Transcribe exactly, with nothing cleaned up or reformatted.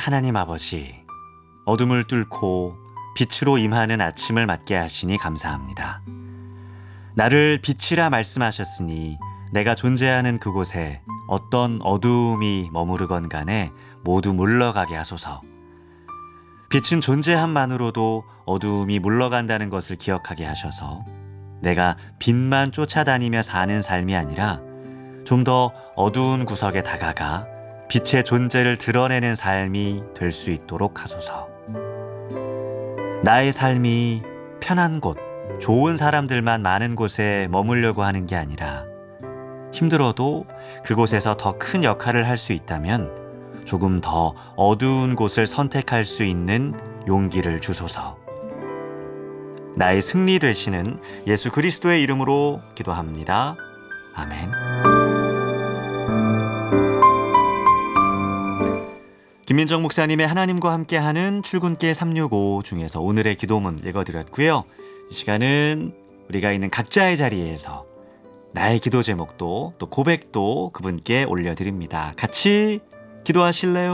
하나님 아버지, 어둠을 뚫고 빛으로 임하는 아침을 맞게 하시니 감사합니다. 나를 빛이라 말씀하셨으니 내가 존재하는 그곳에 어떤 어두움이 머무르건 간에 모두 물러가게 하소서. 빛은 존재함만으로도 어두움이 물러간다는 것을 기억하게 하셔서 내가 빛만 쫓아다니며 사는 삶이 아니라 좀 더 어두운 구석에 다가가 빛의 존재를 드러내는 삶이 될 수 있도록 하소서. 나의 삶이 편한 곳, 좋은 사람들만 많은 곳에 머물려고 하는 게 아니라 힘들어도 그곳에서 더 큰 역할을 할 수 있다면 조금 더 어두운 곳을 선택할 수 있는 용기를 주소서. 나의 승리 되시는 예수 그리스도의 이름으로 기도합니다. 아멘. 김민정 목사님의 하나님과 함께하는 출근길 삼육오 중에서 오늘의 기도문 읽어드렸고요. 이 시간은 우리가 있는 각자의 자리에서 나의 기도 제목도 또 고백도 그분께 올려드립니다. 같이 기도하실래요?